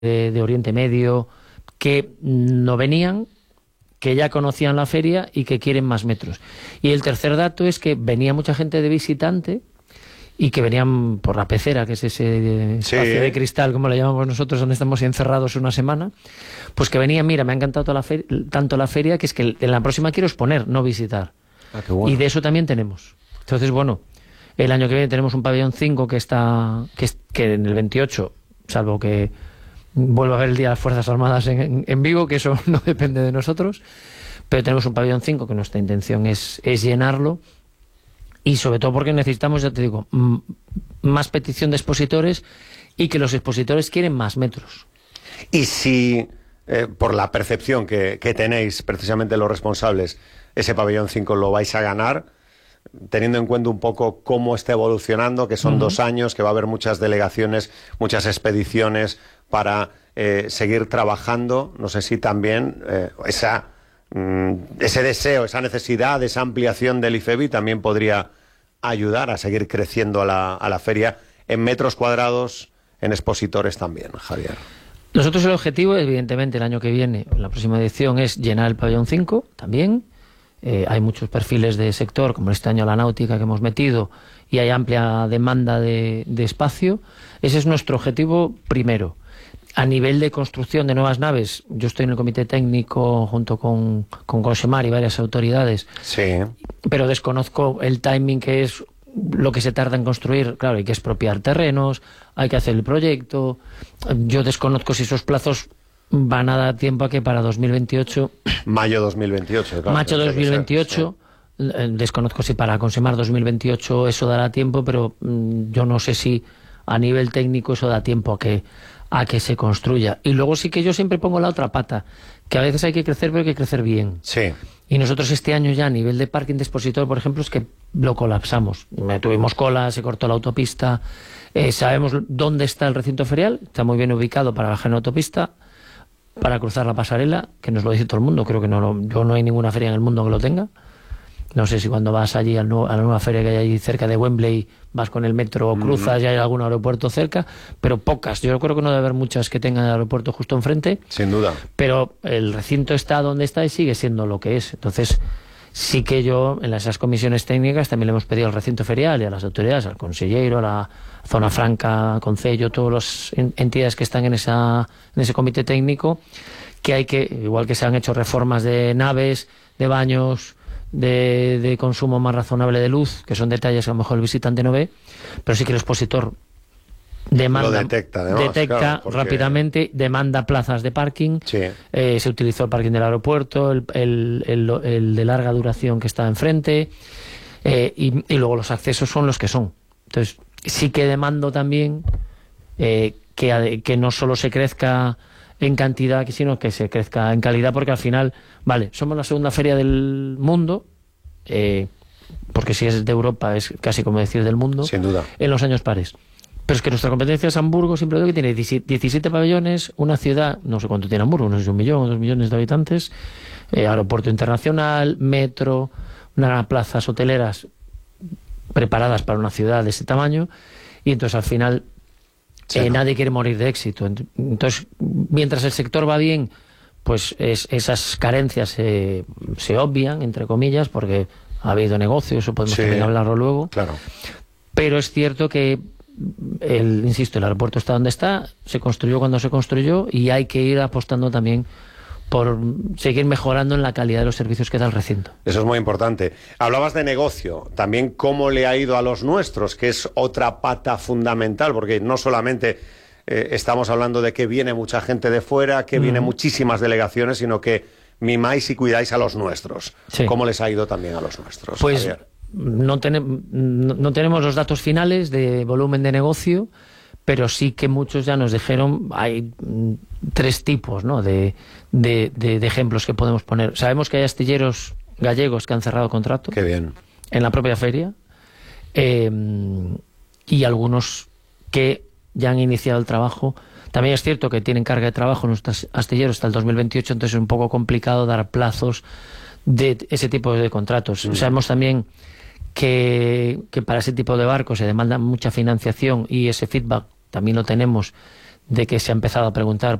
de Oriente Medio, que no venían, que ya conocían la feria y que quieren más metros. Y el tercer dato es que venía mucha gente de visitante y que venían por la pecera, que es ese espacio de cristal, como le llamamos nosotros, donde estamos encerrados una semana, pues que venían, mira, me ha encantado tanto la feria, que es que en la próxima quiero exponer, no visitar. Ah, qué bueno. Y de eso también tenemos. Entonces, bueno, el año que viene tenemos un pabellón 5 que en el 28, salvo que vuelva a ver el Día de las Fuerzas Armadas en Vigo, que eso no depende de nosotros, pero tenemos un pabellón 5 que nuestra intención es llenarlo, y sobre todo porque necesitamos, ya te digo, más petición de expositores, y que los expositores quieren más metros. Y si, por la percepción que tenéis precisamente los responsables, ese pabellón 5 lo vais a ganar, teniendo en cuenta un poco cómo está evolucionando, que son 2 años, que va a haber muchas delegaciones, muchas expediciones para seguir trabajando, no sé si también ese deseo, esa necesidad, esa ampliación del IFEBI también podría ayudar a seguir creciendo a la feria en metros cuadrados, en expositores también, Javier. Nosotros el objetivo, evidentemente, el año que viene, la próxima edición, es llenar el pabellón 5 también. Hay muchos perfiles de sector, como este año la náutica que hemos metido, y hay amplia demanda de espacio. Ese es nuestro objetivo primero. A nivel de construcción de nuevas naves, yo estoy en el comité técnico junto con Consemar y varias autoridades, sí, pero desconozco el timing, que es lo que se tarda en construir. Claro, hay que expropiar terrenos, hay que hacer el proyecto. Yo desconozco si esos plazos van a dar tiempo a que para 2028... Mayo 2028. Claro, Mayo 2028... Sí. Desconozco si para Consemar 2028 eso dará tiempo, pero yo no sé si a nivel técnico eso da tiempo a que se construya. Y luego sí que yo siempre pongo la otra pata, que a veces hay que crecer, pero hay que crecer bien. Sí. Y nosotros este año ya a nivel de parking de expositor, por ejemplo, es que lo colapsamos. Tuvimos cola, se cortó la autopista, sabemos dónde está el recinto ferial, está muy bien ubicado para bajar en autopista, para cruzar la pasarela, que nos lo dice todo el mundo. Creo que no hay ninguna feria en el mundo que lo tenga. No sé si cuando vas allí a la nueva feria que hay allí cerca de Wembley, vas con el metro o cruzas, ya hay algún aeropuerto cerca, pero pocas. Yo creo que no debe haber muchas que tengan el aeropuerto justo enfrente. Sin duda. Pero el recinto está donde está y sigue siendo lo que es. Entonces, sí que yo, en esas comisiones técnicas, también le hemos pedido al recinto ferial y a las autoridades, al consejero, a la Zona Franca, Concello, todas las entidades que están en ese comité técnico, que hay que, igual que se han hecho reformas de naves, de baños, de consumo más razonable de luz, que son detalles que a lo mejor el visitante no ve, pero sí que el expositor demanda, detecta claro, porque... rápidamente, demanda plazas de parking. Sí. Se utilizó el parking del aeropuerto, el de larga duración que está enfrente, y luego los accesos son los que son. Entonces sí que demando también que no solo se crezca en cantidad, sino que se crezca en calidad, porque al final, vale, somos la segunda feria del mundo, porque si es de Europa es casi como decir del mundo, sin duda, en los años pares. Pero es que nuestra competencia es Hamburgo, siempre digo que tiene 17 pabellones, una ciudad, no sé cuánto tiene Hamburgo, no sé si 1 millón o 2 millones de habitantes, aeropuerto internacional, metro, unas plazas hoteleras preparadas para una ciudad de ese tamaño, y entonces al final... nadie quiere morir de éxito. Entonces, mientras el sector va bien, pues esas carencias se obvian, entre comillas, porque ha habido negocio, eso podemos también hablarlo luego. Claro. Pero es cierto que, insisto, el aeropuerto está donde está, se construyó cuando se construyó, y hay que ir apostando también por seguir mejorando en la calidad de los servicios que da el recinto. Eso es muy importante. Hablabas de negocio, también cómo le ha ido a los nuestros, que es otra pata fundamental, porque no solamente estamos hablando de que viene mucha gente de fuera, que viene muchísimas delegaciones, sino que mimáis y cuidáis a los nuestros. Sí. ¿Cómo les ha ido también a los nuestros, pues, Javier? No tenemos los datos finales de volumen de negocio, pero sí que muchos ya nos dijeron, hay 3 tipos, ¿no?, de ejemplos que podemos poner. Sabemos que hay astilleros gallegos que han cerrado contrato. Qué bien. En la propia feria, y algunos que ya han iniciado el trabajo. También es cierto que tienen carga de trabajo nuestros astilleros hasta el 2028, entonces es un poco complicado dar plazos de ese tipo de contratos. Sabemos también que para ese tipo de barcos se demanda mucha financiación, y ese feedback también lo tenemos de que se ha empezado a preguntar